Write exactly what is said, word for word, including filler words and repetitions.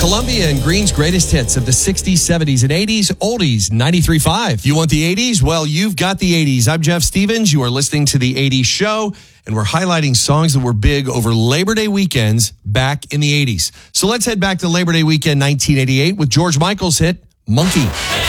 Columbia and Green's greatest hits of the sixties, seventies, and eighties, oldies, ninety-three point five. You want the eighties? Well, you've got the eighties. I'm Jeff Stevens. You are listening to the eighties Show, and we're highlighting songs that were big over Labor Day weekends back in the eighties. So let's head back to Labor Day weekend nineteen eighty-eight with George Michael's hit, Monkey.